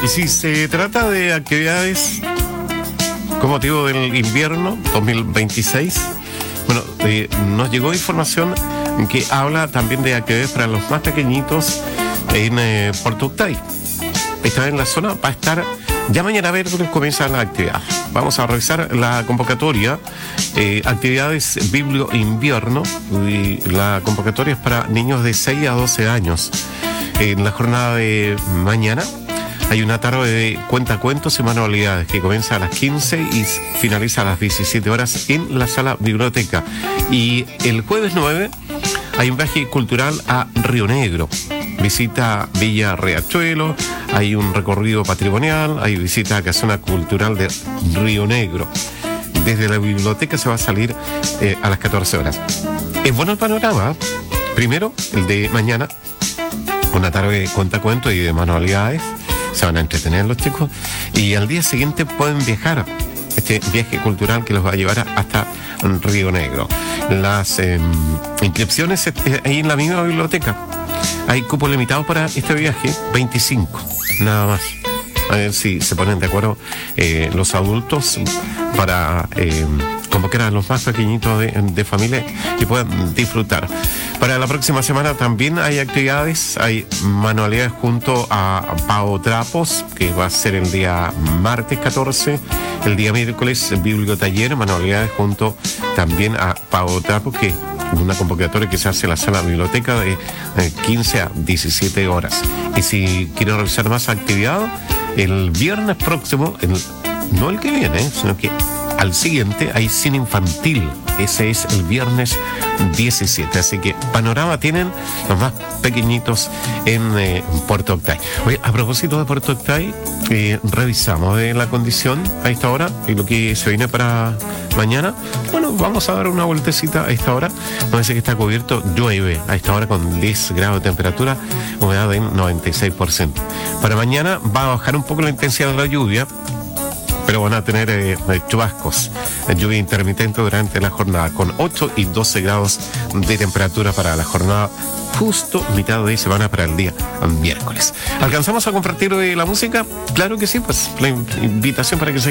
Y si se trata de actividades con motivo del invierno 2026, bueno, nos llegó información que habla también de actividades para los más pequeñitos en Puerto Octay. Esta vez en la zona va a estar, ya mañana miércoles comienzan las actividades. Vamos a revisar la convocatoria, actividades Biblio Invierno, y la convocatoria es para niños de 6 a 12 años. En la jornada de mañana hay una tarde de cuentacuentos y manualidades que comienza a las 15 y finaliza a las 17 horas en la sala biblioteca. Y el jueves 9 hay un viaje cultural a Río Negro. Visita Villa Riachuelo, hay un recorrido patrimonial, hay visita a la Casona Cultural de Río Negro. Desde la biblioteca se va a salir a las 14 horas. Es bueno el panorama. Primero, el de mañana, una tarde de cuentacuentos y de manualidades. Se van a entretener los chicos. Y al día siguiente pueden viajar. Este viaje cultural que los va a llevar hasta Río Negro. Las inscripciones ahí en la misma biblioteca. Hay cupo limitado para este viaje, 25, nada más. A ver si se ponen de acuerdo los adultos para convocar a los más pequeñitos de familia que puedan disfrutar. Para la próxima semana también hay actividades, hay manualidades junto a Pao Trapos, que va a ser el día martes 14, el día miércoles bibliotaller, manualidades junto también a Pao Trapos, que una convocatoria que se hace en la sala biblioteca de 15 a 17 horas. Y si quieren realizar más actividad, el viernes próximo, no el que viene, sino que al siguiente hay cine infantil. Ese es el viernes 17. Así que panorama tienen los más pequeñitos en Puerto Octay. Oye, a propósito de Puerto Octay, revisamos la condición a esta hora y lo que se viene para mañana. Bueno, vamos a dar una vueltecita a esta hora. Nos dice que está cubierto, llueve a esta hora con 10 grados de temperatura, humedad del 96%. Para mañana va a bajar un poco la intensidad de la lluvia, pero van a tener chubascos, lluvia intermitente durante la jornada, con 8 y 12 grados de temperatura para la jornada, justo mitad de semana para el día miércoles. ¿Alcanzamos a compartir la música? Claro que sí, pues la invitación para que se